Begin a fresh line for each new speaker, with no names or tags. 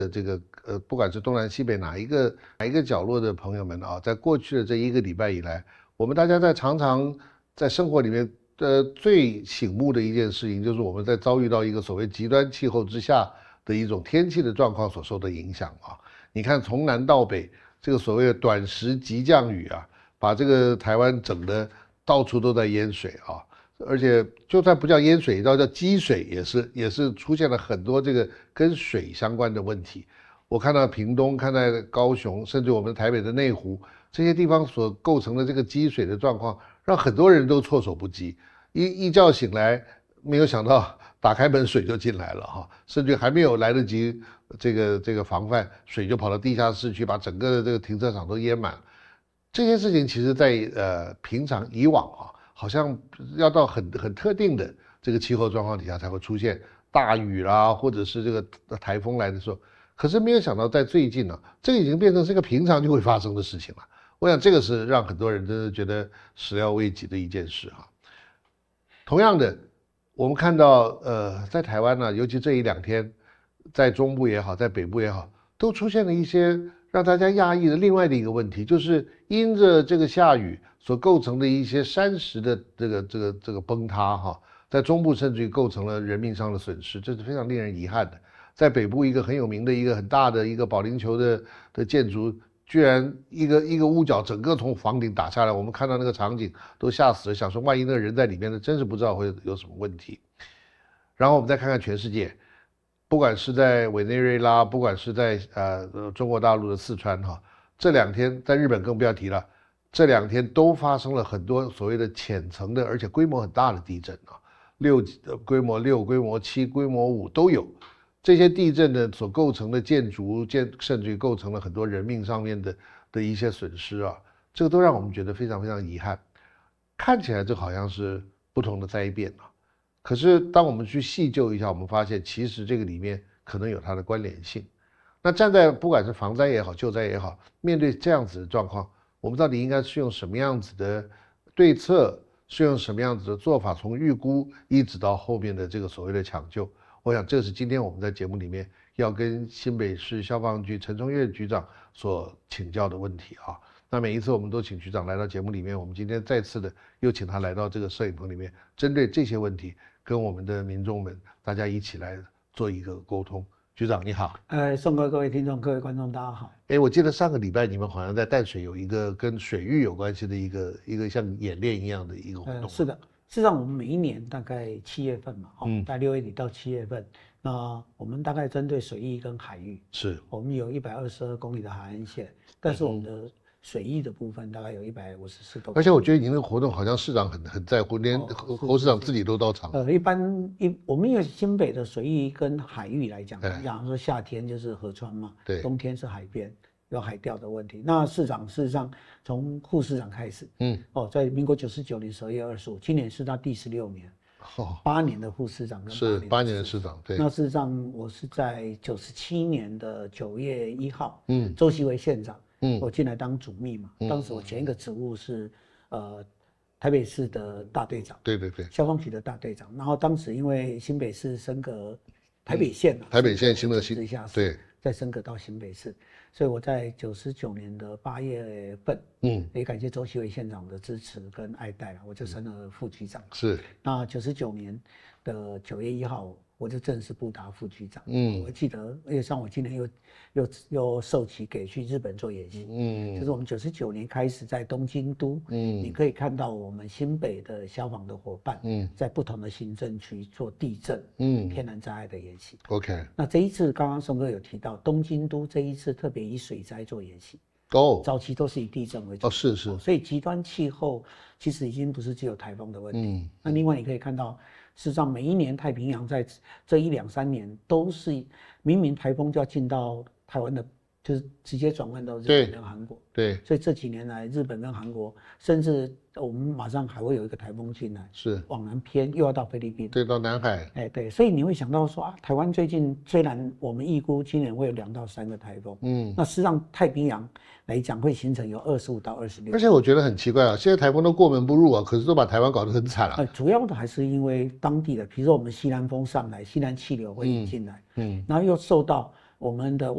不管是东南西北哪一个角落的朋友们啊，在过去的这1个礼拜以来，我们大家常常在生活里面最醒目的一件事情，就是我们在遭遇到一个所谓极端气候之下的一种天气的状况所受的影响啊。你看从南到北，这个所谓的短时急降雨啊，把这个台湾整的到处都在淹水啊。而且就算不叫淹水，叫积水，也是出现了很多这个跟水相关的问题。我看到屏东，看到高雄，甚至我们台北的内湖这些地方所构成的这个积水的状况，让很多人都措手不及。一觉醒来，没有想到打开门水就进来了哈，甚至还没有来得及这个防范，水就跑到地下室去，把整个的这个停车场都淹满。这些事情其实在平常以往啊，好像要到很特定的这个气候状况底下才会出现大雨啦，或者是这个台风来的时候。可是没有想到在最近呢，这个已经变成是一个平常就会发生的事情了。我想这个是让很多人真的觉得始料未及的一件事哈。同样的，我们看到在台湾呢，尤其这1、2天，在中部也好，在北部也好，都出现了一些让大家讶异的另外的一个问题，就是因着这个下雨所构成的一些山石的这个崩塌哈，在中部甚至于构成了人命上的损失，这是非常令人遗憾的。在北部一个很有名的一个很大的一个保龄球的建筑，居然一个屋角整个从房顶打下来，我们看到那个场景都吓死了，想说万一那个人在里面呢，真是不知道会有什么问题。然后我们再看看全世界，不管是在委内瑞拉，不管是在中国大陆的四川哈，这2天在日本更不要提了，这2天都发生了很多所谓的浅层的，而且规模很大的地震啊，规模6、规模7、规模5都有。这些地震呢所构成的建筑甚至于构成了很多人命上面的一些损失啊，这个都让我们觉得非常非常遗憾。看起来这好像是不同的灾变啊，可是当我们去细究一下，我们发现其实这个里面可能有它的关联性。那站在不管是防灾也好，救灾也好，面对这样子的状况，我们到底应该是用什么样子的对策，是用什么样子的做法，从预估一直到后面的这个所谓的抢救。我想这是今天我们在节目里面要跟新北市消防局陈崇岳局长所请教的问题啊。那每一次我们都请局长来到节目里面，我们今天再次的又请他来到这个摄影棚里面，针对这些问题跟我们的民众们大家一起来做一个沟通。局长你好。
宋哥，各位听众各位观众大家好。
我记得上个礼拜你们好像在淡水有一个跟水域有关系的一个像演练一样的一个活动。
是的，事实上我们每一年大概7月份嘛，大概6月底到7月份，那我们大概针对水域跟海域，我们有122公里的海岸线，但是我们的水域的部分大概有154多。
而且我觉得你那个活动好像市长很在乎，连侯市长自己都到场。
我们因为新北的水域跟海域来讲，讲说夏天就是河川嘛，对，冬天是海边。有海钓的问题，那市长事实上从副市长开始，在民国99年12月25，今年是他第16年，8年的副市长跟
8年的市长，对。
那事实上我是在97年的9月1号，周锡维县长，我进来当主秘嘛，当时我前一个职务是台北市的大队长，
对，
消防局的大队长，然后当时因为新北市升格台北县
新的直辖市，对。
再升格到新北市，所以我在99年的8月份，也感谢周锡维县长的支持跟爱戴我就升了副局长。
是。
那99年的9月1号，我就正式布达副局长。我记得，因为像我今年又受期给去日本做演习。就是我们99年开始在东京都，你可以看到我们新北的消防的伙伴，在不同的行政区做地震、天然灾害的演习。
OK。
那这一次刚刚松哥有提到，东京都这一次特别以水灾做演习。早期都是以地震为主。
是。
所以极端气候其实已经不是只有台风的问题。那另外你可以看到，事实上每一年太平洋在这1、2、3年都是明明台风就要进到台湾的，就是直接转换到日本跟韩国。
对。
所以这几年来，日本跟韩国，甚至我们马上还会有一个台风进来，往南偏又要到菲律宾，
对，到南海。
对，所以你会想到说台湾最近虽然我们预估今年会有2到3个台风，那事实上太平洋来讲会形成有25到26。
而且我觉得很奇怪现在台风都过门不入可是都把台湾搞得很惨了。
主要的还是因为当地的，比如说我们西南风上来，西南气流会引进来，然后又受到我们的